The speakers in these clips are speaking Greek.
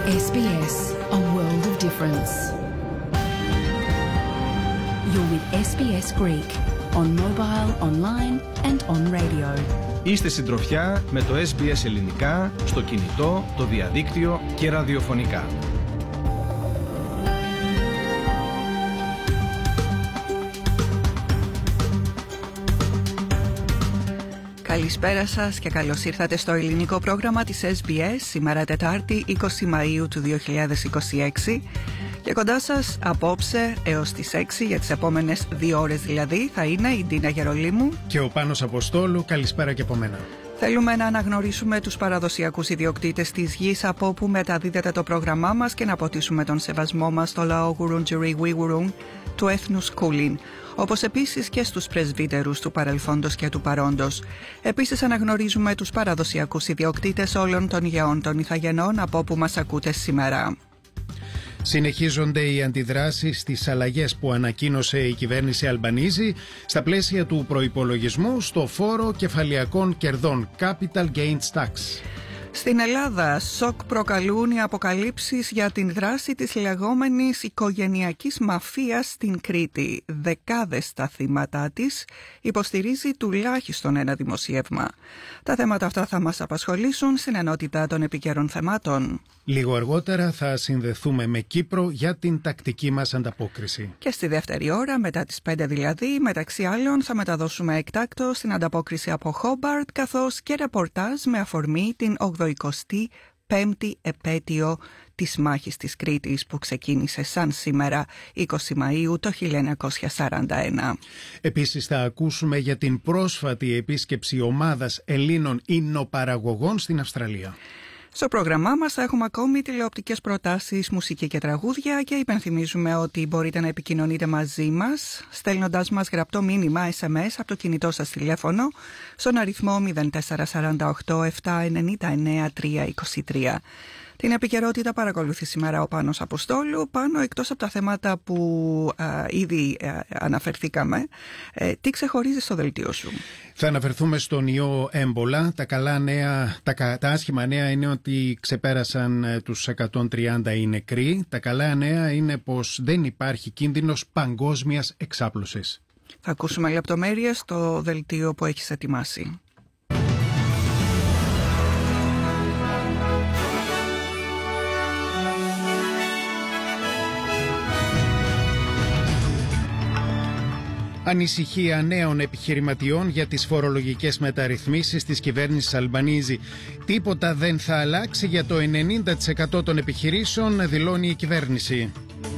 SBS, a world of difference. You're with SBS Greek on mobile, online and on radio. Είστε συντροφιά με το SBS ελληνικά στο κινητό, το διαδίκτυο και ραδιοφωνικά. Καλησπέρα σας και καλώς ήρθατε στο ελληνικό πρόγραμμα της SBS, σήμερα Τετάρτη 20 Μαΐου του 2026. Και κοντά σας απόψε έως τις 6, για τις επόμενες 2 ώρες δηλαδή, θα είναι η Ντίνα Γερολίμου και ο Πάνος Αποστόλου. Καλησπέρα και από μένα. Θέλουμε να αναγνωρίσουμε τους παραδοσιακούς ιδιοκτήτες της γης από όπου μεταδίδεται το πρόγραμμά μας και να αποτίσουμε τον σεβασμό μας στο λαό Γουρουτζουρί Γουιγουρούν του έθνους Κούλιν, όπως επίσης και στους πρεσβύτερους του παρελθόντος και του παρόντος. Επίσης αναγνωρίζουμε τους παραδοσιακούς ιδιοκτήτες όλων των γεών των Ιθαγενών από όπου μας ακούτε σήμερα. Συνεχίζονται οι αντιδράσεις στις αλλαγές που ανακοίνωσε η κυβέρνηση Αλμπανίζη στα πλαίσια του προϋπολογισμού στο φόρο κεφαλαιακών κερδών Capital Gains Tax. Στην Ελλάδα, σοκ προκαλούν οι αποκαλύψεις για την δράση της λεγόμενης οικογενειακής μαφίας στην Κρήτη. Δεκάδες τα θύματα της, υποστηρίζει τουλάχιστον ένα δημοσίευμα. Τα θέματα αυτά θα μας απασχολήσουν στην ενότητα των επικαιρών θεμάτων. Λίγο αργότερα θα συνδεθούμε με Κύπρο για την τακτική μας ανταπόκριση. Και στη δεύτερη ώρα, μετά τις 5 δηλαδή, μεταξύ άλλων θα μεταδώσουμε εκτάκτο στην ανταπόκριση από Χόμπαρτ, καθώς και ρεπορτάζ με αφορμή την 85η επέτειο της μάχης της Κρήτης που ξεκίνησε σαν σήμερα 20 Μαΐου το 1941. Επίσης θα ακούσουμε για την πρόσφατη επίσκεψη ομάδας Ελλήνων ινοπαραγωγών στην Αυστραλία. Στο πρόγραμμά μας θα έχουμε ακόμη τηλεοπτικές προτάσεις, μουσική και τραγούδια και υπενθυμίζουμε ότι μπορείτε να επικοινωνείτε μαζί μας στέλνοντας μας γραπτό μήνυμα SMS από το κινητό σας τηλέφωνο στον αριθμό 0448 799 323. Την επικαιρότητα παρακολουθεί σήμερα ο Πάνος Αποστόλου. Πάνω, εκτός από τα θέματα που ήδη αναφερθήκαμε, τι ξεχωρίζει στο δελτίο σου? Θα αναφερθούμε στον ιό έμπολα. Τα άσχημα νέα είναι ότι ξεπέρασαν τους 130 οι νεκροί. Τα καλά νέα είναι πως δεν υπάρχει κίνδυνος παγκόσμιας εξάπλωσης. Θα ακούσουμε λεπτομέρειες στο δελτίο που έχεις ετοιμάσει. Ανησυχία νέων επιχειρηματιών για τις φορολογικές μεταρρυθμίσεις της κυβέρνησης Αλμπανίζη. Τίποτα δεν θα αλλάξει για το 90% των επιχειρήσεων, δηλώνει η κυβέρνηση.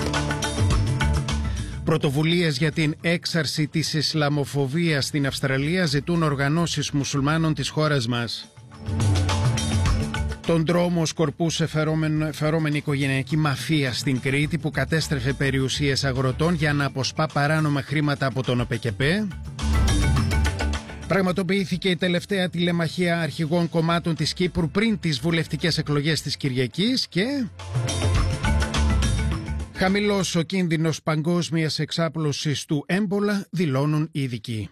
Πρωτοβουλίες για την έξαρση της Ισλαμοφοβίας στην Αυστραλία ζητούν οργανώσεις μουσουλμάνων της χώρας μας. Τον δρόμο σκορπούσε φερόμενη οικογενειακή μαφία στην Κρήτη που κατέστρεφε περιουσίες αγροτών για να αποσπά παράνομα χρήματα από τον ΟΠΕΚΕΠΕ. Πραγματοποιήθηκε η τελευταία τηλεμαχία αρχηγών κομμάτων της Κύπρου πριν τις βουλευτικές εκλογές της Κυριακής και χαμηλός ο κίνδυνος παγκόσμιας εξάπλωσης του έμπολα, δηλώνουν οι ειδικοί.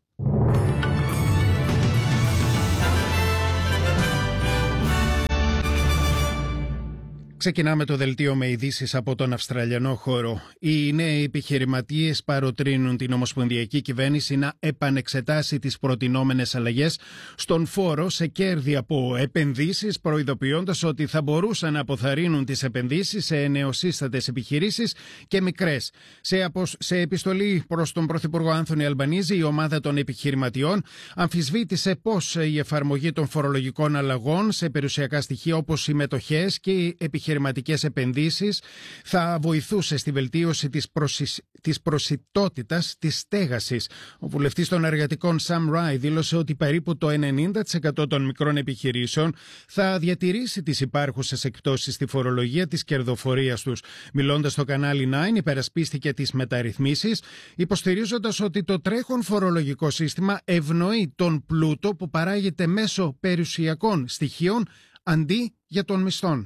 Ξεκινάμε το δελτίο με ειδήσεις από τον Αυστραλιανό χώρο. Οι νέοι επιχειρηματίες παροτρύνουν την Ομοσπονδιακή Κυβέρνηση να επανεξετάσει τις προτινόμενες αλλαγές στον φόρο σε κέρδη από επενδύσεις, προειδοποιώντας ότι θα μπορούσαν να αποθαρρύνουν τις επενδύσεις σε νεοσύστατες επιχειρήσεις και μικρές. Σε επιστολή προς τον Πρωθυπουργό Άνθονι Αλμπανίζη, η ομάδα των επιχειρηματιών αμφισβήτησε πώς η εφαρμογή των φορολογικών αλλαγών σε περιουσιακά στοιχεία όπως οι μετοχές και οι επιχειρηματικές επενδύσεις θα βοηθούσε στη βελτίωση της προσιτότητας της στέγασης. Ο βουλευτής των εργατικών Sam Rai δήλωσε ότι περίπου το 90% των μικρών επιχειρήσεων θα διατηρήσει τις υπάρχουσες εκπτώσεις στη φορολογία της κερδοφορίας τους. Μιλώντας στο κανάλι 9, υπερασπίστηκε τις μεταρρυθμίσεις, υποστηρίζοντας ότι το τρέχον φορολογικό σύστημα ευνοεί τον πλούτο που παράγεται μέσω περιουσιακών στοιχείων αντί για των μισθών.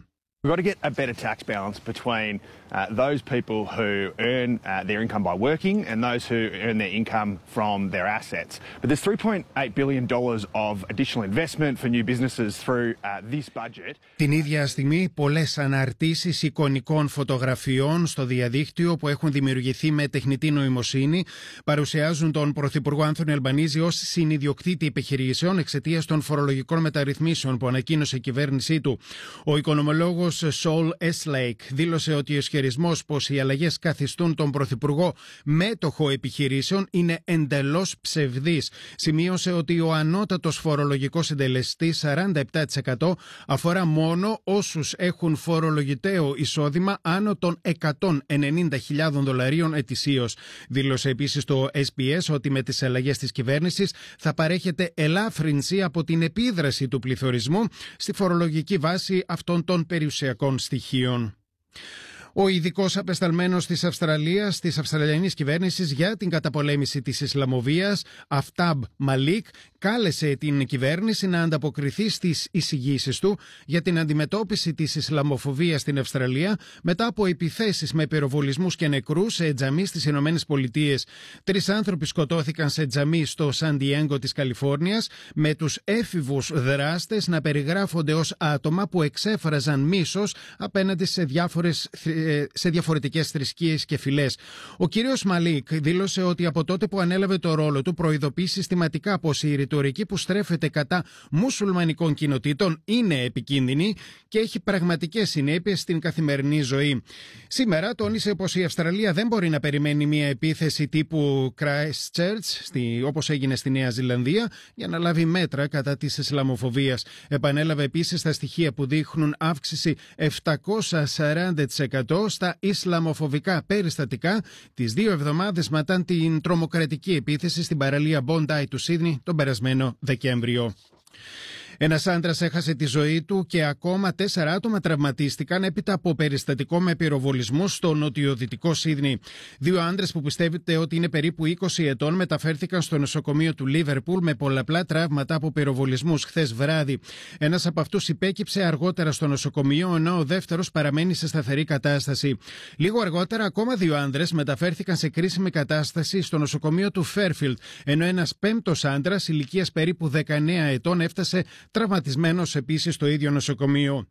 We've got to get a better tax balance between those people who earn their income by working and those who earn their income from their assets. But there's $3.8 billion of additional investment for new businesses through this budget. Την ίδια στιγμή, πολλές αναρτήσεις εικονικών φωτογραφιών στο διαδίκτυο που έχουν δημιουργηθεί με τεχνητή νοημοσύνη παρουσιάζουν τον Πρωθυπουργό Άνθονι Αλμπανίζη ως συνιδιοκτήτη επιχειρήσεων εξαιτίας των φορολογικών μεταρρυθμίσεων που ανακοίνωσε η κυβέρνησή του. Ο οικονομολόγος Σολ Εσλέικ δήλωσε ότι ο ισχυρισμός πως οι αλλαγές καθιστούν τον Πρωθυπουργό μέτοχο επιχειρήσεων είναι εντελώς ψευδής. Σημείωσε ότι ο ανώτατος φορολογικός συντελεστής 47% αφορά μόνο όσους έχουν φορολογητέο εισόδημα άνω των $190,000 ετησίως. Δήλωσε επίσης το SBS ότι με τις αλλαγές της κυβέρνησης θα παρέχεται ελάφρυνση από την επίδραση του πληθωρισμού στη φορολογική βάση αυτών των περιουσιακών στοιχείων. Ο ειδικός απεσταλμένος της Αυστραλίας, της Αυστραλιανής κυβέρνησης για την καταπολέμηση της Ισλαμοβίας, Αφτάμπ Μαλίκ, κάλεσε την κυβέρνηση να ανταποκριθεί στις εισηγήσεις του για την αντιμετώπιση της Ισλαμοφοβίας στην Αυστραλία μετά από επιθέσεις με πυροβολισμούς και νεκρούς σε τζαμί στις Ηνωμένες Πολιτείες. 3 άνθρωποι σκοτώθηκαν σε τζαμί στο Σαν Ντιέγκο της Καλιφόρνιας, με τους έφηβους δράστες να περιγράφονται ως άτομα που εξέφραζαν μίσος απέναντι σε διαφορετικές θρησκείες και φυλές. Ο κύριος Μαλίκ δήλωσε ότι από τότε που ανέλαβε το ρόλο του προειδοποιεί συστηματικά πως η ρητορική που στρέφεται κατά μουσουλμανικών κοινοτήτων είναι επικίνδυνη και έχει πραγματικές συνέπειες στην καθημερινή ζωή. Σήμερα τόνισε πως η Αυστραλία δεν μπορεί να περιμένει μια επίθεση τύπου Christchurch, όπως έγινε στη Νέα Ζηλανδία, για να λάβει μέτρα κατά της Ισλαμοφοβίας. Επανέλαβε επίσης τα στοιχεία που δείχνουν αύξηση 740% στα Ισλαμοφοβικά περιστατικά τις 2 εβδομάδες μετά την τρομοκρατική επίθεση στην παραλία Bondi του Σίδνεϊ τον περασμένο Δεκέμβριο. Ένας άντρας έχασε τη ζωή του και ακόμα 4 άτομα τραυματίστηκαν έπειτα από περιστατικό με πυροβολισμούς στο νοτιοδυτικό Σίδνεϊ. 2 άντρες που πιστεύετε ότι είναι περίπου 20 ετών μεταφέρθηκαν στο νοσοκομείο του Λίβερπουλ με πολλαπλά τραύματα από πυροβολισμούς χθες βράδυ. Ένας από αυτούς υπέκυψε αργότερα στο νοσοκομείο, ενώ ο δεύτερος παραμένει σε σταθερή κατάσταση. Λίγο αργότερα, ακόμα 2 άντρες μεταφέρθηκαν σε κρίσιμη κατάσταση στο νοσοκομείο του Φέρφιλντ, ενώ ένας 5ος άντρας ηλικίας περίπου 19 ετών έφτασε τραυματισμένος επίσης στο ίδιο νοσοκομείο.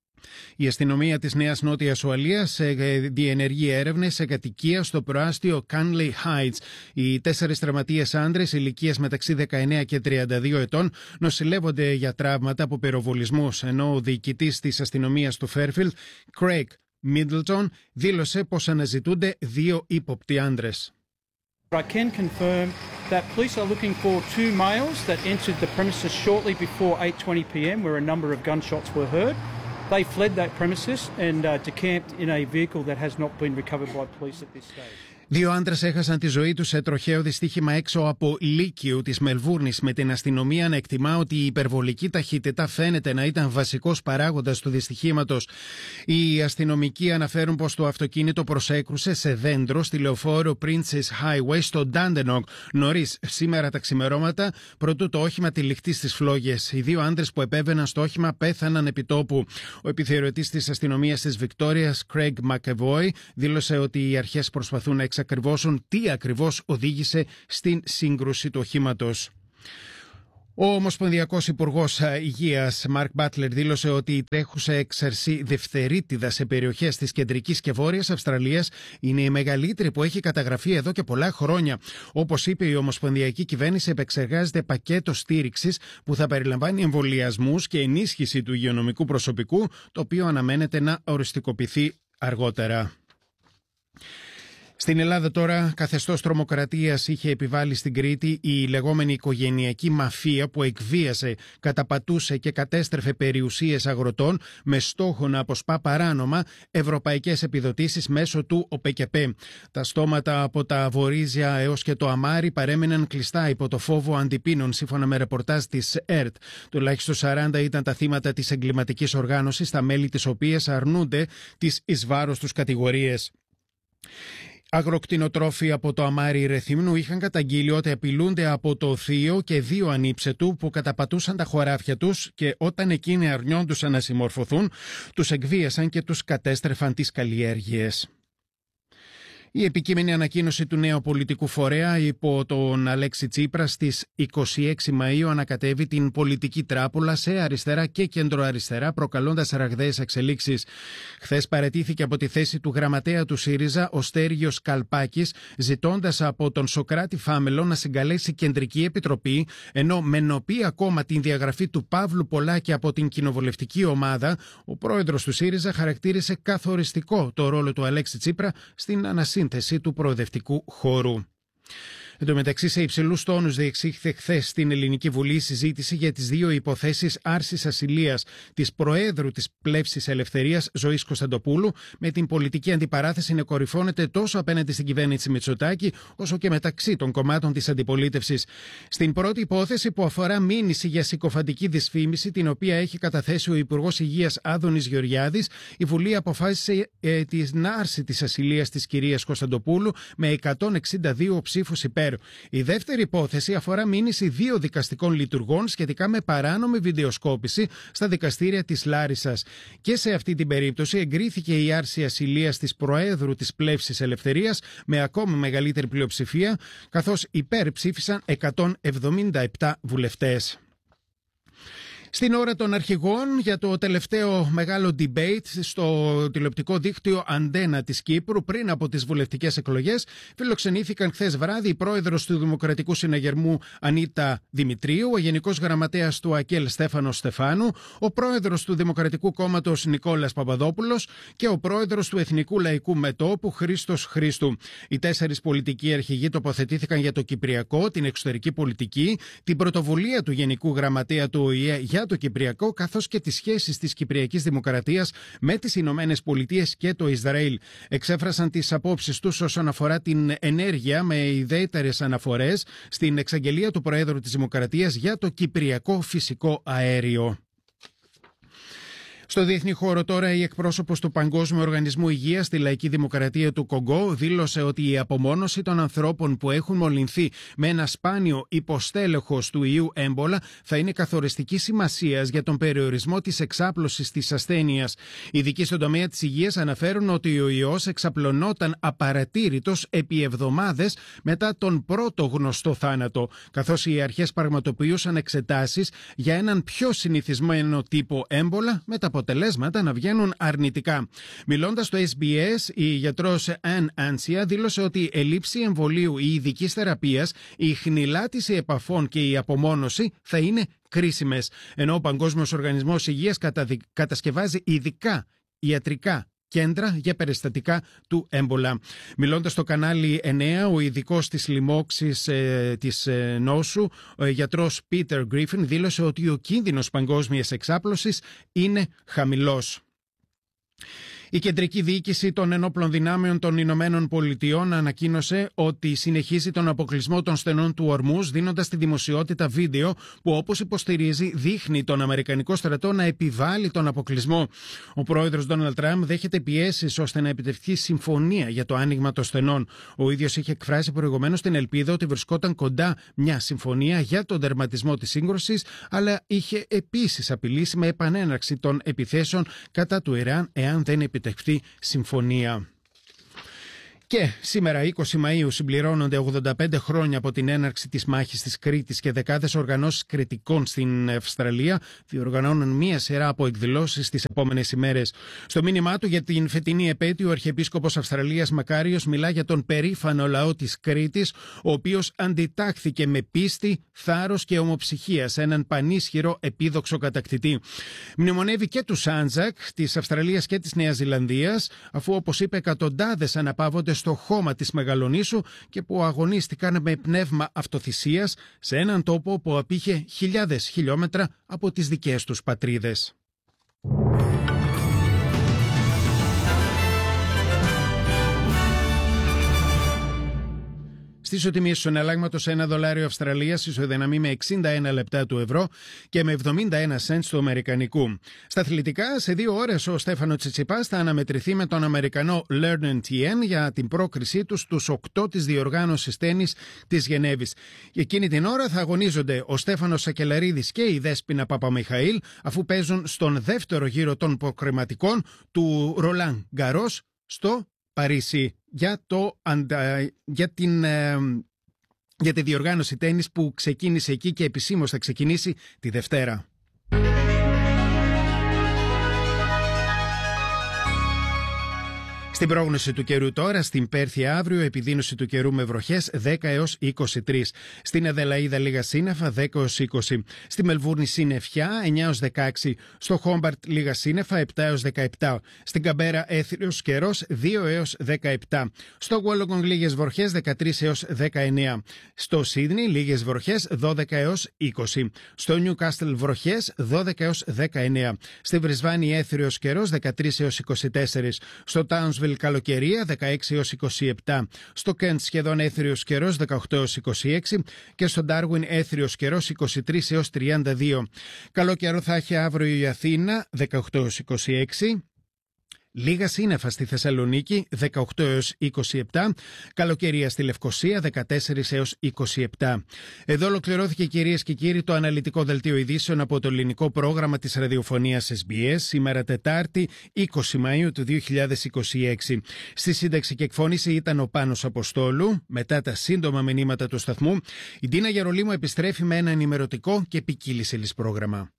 Η αστυνομία της Νέας Νότιας Ουαλίας διενεργεί έρευνες σε κατοικία στο προάστιο Canley Heights. Οι 4 τραυματίες άντρες ηλικίας μεταξύ 19 και 32 ετών νοσηλεύονται για τραύματα από πυροβολισμούς, ενώ ο διοικητής της αστυνομίας του Fairfield, Craig Middleton, δήλωσε πως αναζητούνται 2 ύποπτοι άντρες. I can confirm that police are looking for 2 males that entered the premises shortly before 8:20 p.m. where a number of gunshots were heard. They fled that premises and decamped in a vehicle that has not been recovered by police at this stage. 2 άντρες έχασαν τη ζωή τους σε τροχαίο δυστύχημα έξω από Λύκειο της Μελβούρνης, με την αστυνομία να εκτιμά ότι η υπερβολική ταχύτητα φαίνεται να ήταν βασικός παράγοντας του δυστυχήματος. Οι αστυνομικοί αναφέρουν πως το αυτοκίνητο προσέκρουσε σε δέντρο στη λεωφόρο Princess Highway στο Dandenong νωρίς σήμερα τα ξημερώματα, προτού το όχημα τυλιχτεί στις φλόγες. Οι 2 άντρες που επέβαιναν στο όχημα πέθαναν επί τόπου. Ο επιθεωρητής της αστυνομίας της Βικτόριας, Craig McEvoy, δήλωσε ότι οι αρχές προσπαθούν να εξακριβώσουν τι ακριβώς οδήγησε στην σύγκρουση του οχήματος. Ο Ομοσπονδιακός Υπουργός Υγείας Μαρκ Μπάτλερ δήλωσε ότι η τρέχουσα έξαρση δευτερίτιδα σε περιοχές της κεντρικής και βόρειας Αυστραλίας είναι η μεγαλύτερη που έχει καταγραφεί εδώ και πολλά χρόνια. Όπως είπε, η Ομοσπονδιακή Κυβέρνηση επεξεργάζεται πακέτο στήριξης που θα περιλαμβάνει εμβολιασμούς και ενίσχυση του υγειονομικού προσωπικού, το οποίο αναμένεται να οριστικοποιηθεί αργότερα. Στην Ελλάδα τώρα, καθεστώς τρομοκρατίας είχε επιβάλει στην Κρήτη η λεγόμενη οικογενειακή μαφία που εκβίασε, καταπατούσε και κατέστρεφε περιουσίες αγροτών με στόχο να αποσπά παράνομα ευρωπαϊκές επιδοτήσεις μέσω του ΟΠΕΚΕΠΕ. Τα στόματα από τα Βορίζια έως και το Αμάρι παρέμειναν κλειστά υπό το φόβο αντιπίνων, σύμφωνα με ρεπορτάζ της ΕΡΤ. Τουλάχιστον 40 ήταν τα θύματα της εγκληματικής οργάνωσης, τα μέλη της οποίας αρνούνται τις εις βάρος τους κατηγορίες. Αγροκτηνοτρόφοι από το αμάρι Ρεθύμνου είχαν καταγγείλει ότι απειλούνται από το θείο και 2 ανήψετου που καταπατούσαν τα χωράφια τους και όταν εκείνοι αρνιόντουσαν να συμμορφωθούν, τους εκβίασαν και τους κατέστρεφαν τις καλλιέργειες. Η επικείμενη ανακοίνωση του νέου πολιτικού φορέα υπό τον Αλέξη Τσίπρα στις 26 Μαΐου ανακατεύει την πολιτική τράπουλα σε αριστερά και κεντροαριστερά, προκαλώντας ραγδαίες εξελίξεις. Χθες παραιτήθηκε από τη θέση του γραμματέα του ΣΥΡΙΖΑ ο Στέργιος Καλπάκης, ζητώντας από τον Σωκράτη Φάμελο να συγκαλέσει κεντρική επιτροπή, ενώ μενοποιεί ακόμα την διαγραφή του Παύλου Πολάκη από την κοινοβουλευτική ομάδα. Ο πρόεδρος του ΣΥΡΙΖΑ χαρακτήρισε καθοριστικό το ρόλο του Αλέξη Τσίπρα στην ανασύνθεση του προοδευτικού χώρου. Εν τω μεταξύ, σε υψηλούς τόνους διεξήχθη χθες στην Ελληνική Βουλή η συζήτηση για τις 2 υποθέσεις άρσης ασυλίας της Προέδρου της Πλεύσης Ελευθερίας, Ζωής Κωνσταντοπούλου, με την πολιτική αντιπαράθεση να κορυφώνεται τόσο απέναντι στην κυβέρνηση Μητσοτάκη, όσο και μεταξύ των κομμάτων της αντιπολίτευσης. Στην πρώτη υπόθεση, που αφορά μήνυση για συκοφαντική δυσφήμιση, την οποία έχει καταθέσει ο Υπουργός Υγείας Άδωνης Γεωργιάδης, η Βουλή αποφάσισε την άρση της ασυλίας της κυρίας Κωνσταντοπούλου με 162 ψήφους υπέρ. Η δεύτερη υπόθεση αφορά μήνυση 2 δικαστικών λειτουργών σχετικά με παράνομη βιντεοσκόπηση στα δικαστήρια της Λάρισσας. Και σε αυτή την περίπτωση εγκρίθηκε η άρση ασυλίας της Προέδρου της Πλεύσης Ελευθερίας με ακόμη μεγαλύτερη πλειοψηφία, καθώς υπέρ ψήφισαν 177 βουλευτές. Στην ώρα των αρχηγών για το τελευταίο μεγάλο debate στο τηλεοπτικό δίκτυο Αντένα της Κύπρου πριν από τις βουλευτικές εκλογές, φιλοξενήθηκαν χθες βράδυ η πρόεδρος του Δημοκρατικού Συναγερμού Ανίτα Δημητρίου, ο γενικός γραμματέας του ΑΚΕΛ Στέφανος Στεφάνου, ο πρόεδρος του Δημοκρατικού Κόμματος Νικόλας Παπαδόπουλος και ο πρόεδρος του Εθνικού Λαϊκού Μετώπου Χρήστος Χρήστου. Οι 4 πολιτικοί αρχηγοί τοποθετήθηκαν για το Κυπριακό, την εξωτερική πολιτική, την πρωτοβουλία του Γενικού Γραμματέα του ΟΗΕ για το Κυπριακό, καθώς και τις σχέσεις της Κυπριακής Δημοκρατίας με τις Ηνωμένες Πολιτείες και το Ισραήλ. Εξέφρασαν τις απόψεις τους όσον αφορά την ενέργεια, με ιδιαίτερες αναφορές στην εξαγγελία του Προέδρου της Δημοκρατίας για το Κυπριακό φυσικό αέριο. Στο διεθνή χώρο τώρα, η εκπρόσωπος του Παγκόσμιου Οργανισμού Υγείας στη Λαϊκή Δημοκρατία του Κονγκό δήλωσε ότι η απομόνωση των ανθρώπων που έχουν μολυνθεί με ένα σπάνιο υποστέλεχος του ιού έμπολα θα είναι καθοριστικής σημασίας για τον περιορισμό της εξάπλωσης της ασθένειας. Οι ειδικοί στον τομέα της υγείας αναφέρουν ότι ο ιός εξαπλωνόταν απαρατήρητος επί εβδομάδες μετά τον πρώτο γνωστό θάνατο, καθώς οι αρχές πραγματοποιούσαν εξετάσεις για έναν πιο συνηθισμένο τύπο έμπολα, με τα αποτελέσματα να βγαίνουν αρνητικά. Μιλώντας στο SBS, η γιατρός Αν Άνσια δήλωσε ότι η λήψη εμβολίου ή ειδικής θεραπείας, η χνηλάτιση επαφών και η απομόνωση θα είναι κρίσιμες, ενώ ο Παγκόσμιος Οργανισμός Υγείας κατασκευάζει ειδικά ιατρικά κέντρα για περιστατικά του έμπολα. Μιλώντας στο κανάλι 9, ο ειδικός της λοιμώξης της νόσου, ο γιατρός Peter Griffin, δήλωσε ότι ο κίνδυνος παγκόσμιας εξάπλωσης είναι χαμηλός. Η Κεντρική Διοίκηση των Ενόπλων Δυνάμεων των Ηνωμένων Πολιτειών ανακοίνωσε ότι συνεχίζει τον αποκλεισμό των στενών του Ορμούζ, δίνοντας στη δημοσιότητα βίντεο που, όπως υποστηρίζει, δείχνει τον Αμερικανικό στρατό να επιβάλλει τον αποκλεισμό. Ο πρόεδρος Ντόναλντ Τραμπ δέχεται πιέσεις ώστε να επιτευχθεί συμφωνία για το άνοιγμα των στενών. Ο ίδιος είχε εκφράσει προηγουμένως την ελπίδα ότι βρισκόταν κοντά μια συμφωνία για τον τερματισμό της σύγκρουσης, αλλά είχε επίσης απειλήσει με επανέναρξη των επιθέσεων κατά του Ιράν εάν δεν επιτευχθεί συμφωνία. Και σήμερα, 20 Μαΐου, συμπληρώνονται 85 χρόνια από την έναρξη της μάχης της Κρήτης και δεκάδες οργανώσεις κριτικών στην Αυστραλία διοργανώνουν μία σειρά από εκδηλώσεις τις επόμενες ημέρες. Στο μήνυμά του για την φετινή επέτειο, ο Αρχιεπίσκοπος Αυστραλίας Μακάριος μιλά για τον περήφανο λαό της Κρήτης, ο οποίος αντιτάχθηκε με πίστη, θάρρος και ομοψυχία σε έναν πανίσχυρο επίδοξο κατακτητή. Μνημονεύει και τους Άντζακ της Αυστραλίας και της Νέας Ζηλανδίας, αφού, όπως είπε, εκατοντάδες αναπαύονται στο χώμα της Μεγαλονήσου και που αγωνίστηκαν με πνεύμα αυτοθυσίας σε έναν τόπο που απήχε χιλιάδες χιλιόμετρα από τις δικές τους πατρίδες. Στις οτιμίες του συναλλάγματος, $1 Αυστραλίας ισοδυναμεί με 61 λεπτά του ευρώ και με 71 cents του αμερικανικού. Στα αθλητικά, σε 2 ώρες ο Στέφανο Τσιτσιπάς θα αναμετρηθεί με τον Αμερικανό Lerner Tien για την πρόκρισή του στους 8 της διοργάνωσης τένις της Γενέβης. Εκείνη την ώρα θα αγωνίζονται ο Στέφανος Σακελαρίδης και η Δέσποινα Παπαμιχαήλ, αφού παίζουν στον δεύτερο γύρο των προκριματικών του Ρολάν Γκαρός στο Παρίσι για τη διοργάνωση τένις που ξεκίνησε εκεί και επισήμως θα ξεκινήσει τη Δευτέρα. Στην πρόγνωση του καιρού τώρα, στην Πέρθη αύριο επιδείνωση του καιρού με βροχές 10 έως 23. Στην Αδελαΐδα λίγα σύννεφα 10 έως 20. Στη Μελβούρνη σύννεφιά 9 έως 16. Στο Χόμπαρτ λίγα σύννεφα 7 έως 17. Στην Καμπέρα έθριος καιρός 2 έως 17. Στο Wollongong λίγες βροχές 13 έως 19. Στο Σίδνη λίγες βροχές 12 έως 20. Στο Νιουκάστλ βροχές 12 έως 19. Στη Βρισβάνη έθριος καιρός 13 έως 24. Στο Townsville καλοκαιρία 16 έως 27. Στο Κέντ σχεδόν έθριος καιρός 18 έως 26 και στο Ντάρουιν έθριος καιρός 23 έως 32. Καλό καιρό θα έχει αύριο η Αθήνα 18 έως 26. Λίγα σύννεφα στη Θεσσαλονίκη 18 έως 27, καλοκαιρία στη Λευκοσία 14 έως 27. Εδώ ολοκληρώθηκε, κυρίες και κύριοι, το αναλυτικό δελτίο ειδήσεων από το ελληνικό πρόγραμμα της ραδιοφωνίας SBS σήμερα Τετάρτη 20 Μαΐου του 2026. Στη σύνταξη και εκφώνηση ήταν ο Πάνος Αποστόλου. Μετά τα σύντομα μηνύματα του σταθμού, η Ντίνα Γερολίμου επιστρέφει με ένα ενημερωτικό και ποικίλησελης πρόγραμμα.